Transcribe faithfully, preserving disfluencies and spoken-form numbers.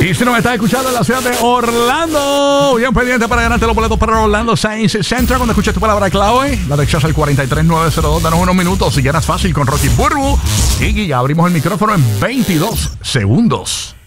Y si nos estás escuchando en la ciudad de Orlando, bien pendiente para ganarte los boletos para Orlando Science Center. Cuando escuches tu palabra clave, la de Chas al cuatro tres nueve cero dos. Danos unos minutos. Si ganas fácil con Rocky Burbu. Y ya abrimos el micrófono en veintidós segundos.